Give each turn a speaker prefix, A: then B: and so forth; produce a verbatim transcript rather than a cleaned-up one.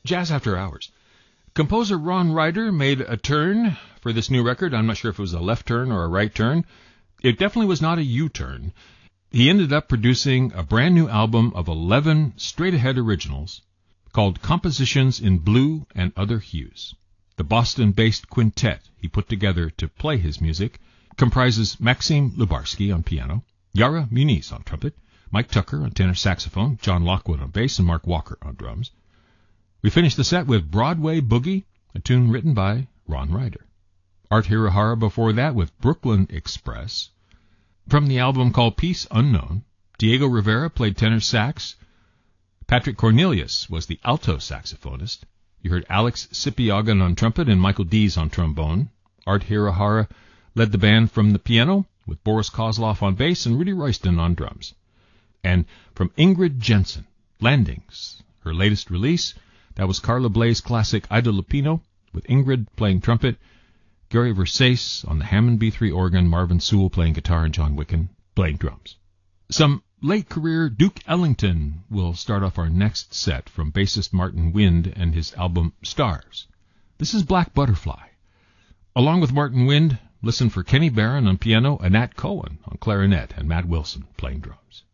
A: Jazz After Hours. Composer Ron Ryder made a turn for this new record. I'm not sure if it was a left turn or a right turn. It definitely was not a U-turn. He ended up producing a brand new album of eleven straight-ahead originals called Compositions in Blue and Other Hues. The Boston-based quintet he put together to play his music comprises Maxim Lubarsky on piano, Yara Muniz on trumpet, Mike Tucker on tenor saxophone, John Lockwood on bass, and Mark Walker on drums. We finished the set with Broadway Boogie, a tune written by Ron Ryder. Art Hirahara before that with Brooklyn Express. From the album called Peace Unknown, Diego Rivera played tenor sax. Patrick Cornelius was the alto saxophonist. You heard Alex Sipiagan on trumpet and Michael Dees on trombone. Art Hirahara led the band from the piano with Boris Kozlov on bass and Rudy Royston on drums. And from Ingrid Jensen, Landings, her latest release, that was Carla Bley's classic Ida Lupino, with Ingrid playing trumpet, Gary Versace on the Hammond B three organ, Marvin Sewell playing guitar, and John Wicken playing drums. Some late-career Duke Ellington will start off our next set from bassist Martin Wind and his album Stars. This is Black Butterfly. Along with Martin Wind, listen for Kenny Barron on piano, and Nat Cohen on clarinet, and Matt Wilson playing drums.